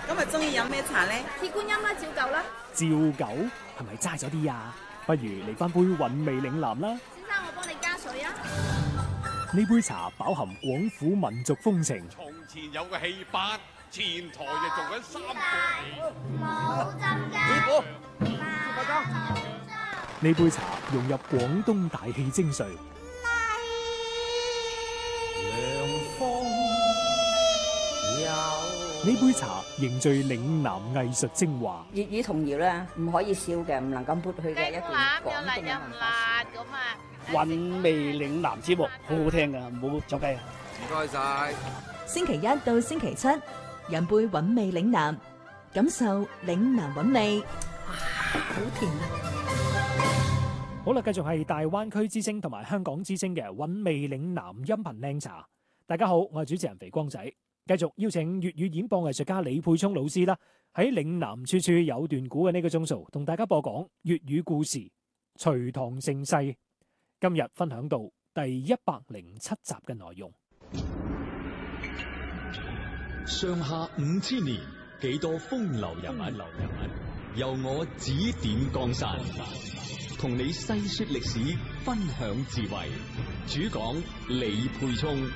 今日中意飲咩茶咧？ 鐵觀音啦，照舊啦。 照舊係咪齋咗啲啊？不如嚟翻杯韻味嶺南啦。 先生，我幫你加水啊。 呢杯茶飽含廣府民族風情。 從前有個戲班，前台就做緊三個冇針㗎。 師傅， 呢杯茶融入廣東大氣精髓。呢杯茶凝聚嶺南藝術精華。 粵語童謠咧，唔可以笑嘅，唔能夠抹去嘅一段廣東嘅文化。 韻味嶺南節目好好聽㗎，唔好走雞啊！ 唔該晒。 星期一到星期七，飲杯韻味嶺南，感受嶺南韻味。哇，好甜啊！ 好啦，繼續係大灣區之聲同埋香港之聲嘅韻味嶺南音頻靚茶。大家好，我係主持人肥光仔。繼續邀請粵語演播藝術家李沛聰老師啦，喺嶺南處處有段古嘅呢個鐘數，同大家播講粵語故事《隋唐盛世》。今日分享到第107集嘅內容。 上下5000年，幾多風流人物，由我指點江山，同你細說歷史，分享智慧。主講李沛聰。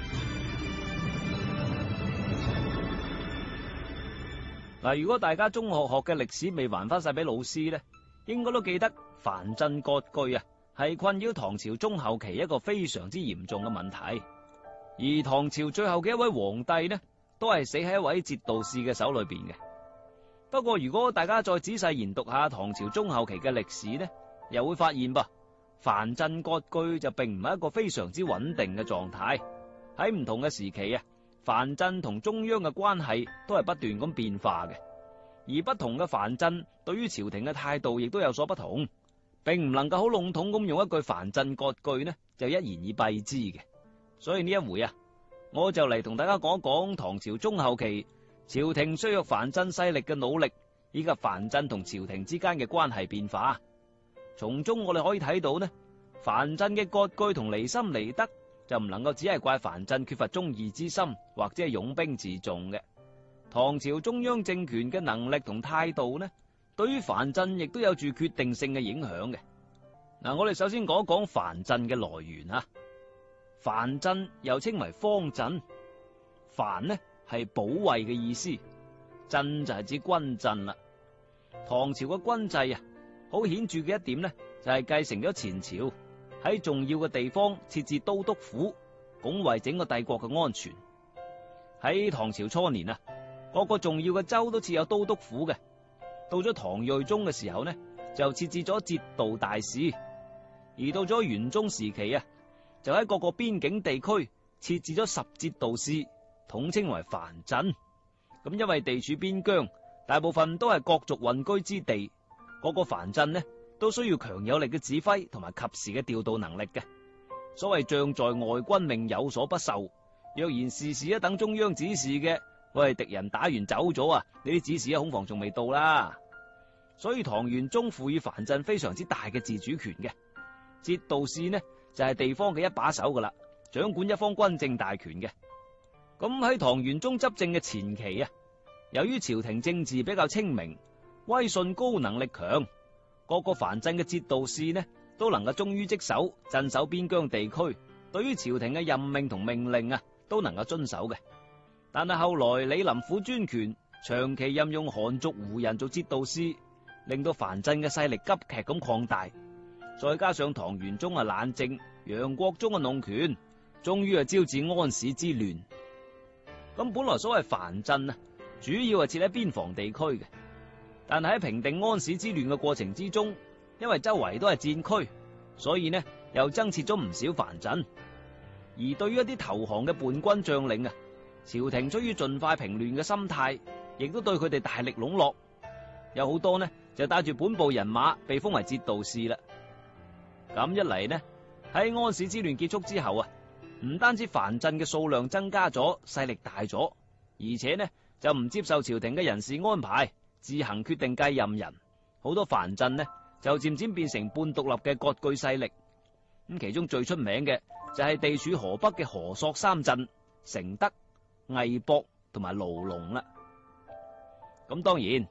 嗱，如果大家中學學嘅歷史未還翻晒俾老師咧，應該都記得藩鎮割據啊，係困擾唐朝中後期一個非常之嚴重嘅問題。而唐朝最後嘅一位皇帝呢，都係死喺一位節度使嘅手裏邊嘅。不過如果大家再仔細研讀下唐朝中後期嘅歷史呢，又會發現噃，藩鎮割據就並唔係一個非常之穩定嘅狀態。喺唔同嘅時期啊，藩鎮同中央嘅關係都係不斷咁變化嘅，而不同嘅藩鎮對於朝廷嘅態度亦都有所不同，並唔能夠好籠統咁用一句藩鎮割據呢就一言以蔽之嘅。所以呢一回啊，我就嚟同大家講一講唐朝中後期朝廷削弱藩鎮勢力嘅努力，以及藩鎮同朝廷之間嘅關係變化。從中我哋可以睇到呢，藩鎮嘅割據同離心離德，就唔能夠只係怪藩鎮缺乏忠義之心，或者係擁兵自重嘅。唐朝中央政權嘅能力同態度呢，對於藩鎮亦都有住決定性嘅影響嘅。嗱，我哋首先講一講藩鎮嘅來源啊。藩鎮又稱為方鎮，藩呢係保衛嘅意思，鎮就係指軍鎮啦。唐朝嘅軍制啊，好顯著嘅一點呢，就係繼承咗前朝喺重要嘅地方設置都督府，拱衛整個帝國嘅安全。喺唐朝初年啊，各個重要嘅州都設有都督府嘅。到咗唐睿宗嘅時候呢，就設置咗節度大使。而到咗元宗時期啊，就喺各個邊境地區設置咗10節度使，統稱為藩鎮。咁因為地處邊疆，大部分都係各族混居之地，各個藩鎮呢都需要強有力嘅指揮同埋及時嘅調度能力嘅。所謂將在外，軍命有所不受。若然事事一等中央指示嘅，喂，敵人打完走咗啊，呢啲指示恐防仲未到啦。所以唐玄宗賦予藩鎮非常之大嘅自主權嘅。節度使呢就係地方嘅一把手噶啦，掌管一方軍政大權嘅。咁喺唐玄宗執政嘅前期啊，由於朝廷政治比較清明，威信高，能力強，各個藩鎮嘅節度使呢都能夠忠於職守，鎮守邊疆地區，對於朝廷嘅任命同命令啊都能夠遵守嘅。但係後來李林甫專權，長期任用韓族胡人做節度使，令到藩鎮嘅勢力急劇咁擴大。再加上唐玄宗懶政，楊國忠弄權，終於招致安史之亂。咁本來所謂藩鎮啊，主要係設喺邊防地區嘅，但係喺平定安史之亂嘅過程之中，因為周圍都係戰區，所以呢又增設咗唔少藩鎮。而對於一啲投降嘅叛軍將領啊，朝廷出於盡快平亂嘅心態，亦都對佢哋大力籠絡，有好多呢就帶住本部人馬被封為節度使啦。咁一嚟呢，喺安史之亂結束之後啊，唔單止藩鎮嘅數量增加咗，勢力大咗，而且呢就唔接受朝廷嘅人事安排，自行決定繼任人。好多藩鎮呢就漸漸變成半獨立嘅割據勢力。咁其中最出名嘅就係地處河北嘅河朔三鎮：承德、魏博同埋盧龍啦。 咁當然